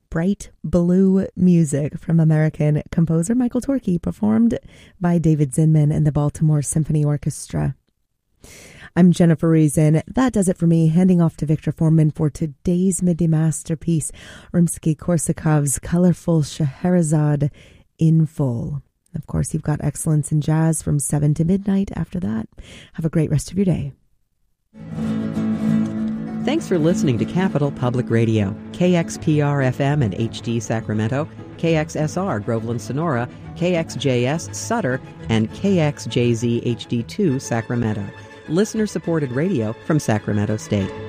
Bright Blue Music from American composer Michael Torke, performed by David Zinman and the Baltimore Symphony Orchestra. I'm Jennifer Reason. That does it for me. Handing off to Victor Foreman for today's midday masterpiece, Rimsky-Korsakov's colorful Scheherazade in full. Of course, you've got excellence in jazz from 7 to midnight after that. Have a great rest of your day. Thanks for listening to Capital Public Radio, KXPR-FM and HD Sacramento, KXSR Groveland Sonora, KXJS Sutter, and KXJZ HD2 Sacramento. Listener-supported radio from Sacramento State.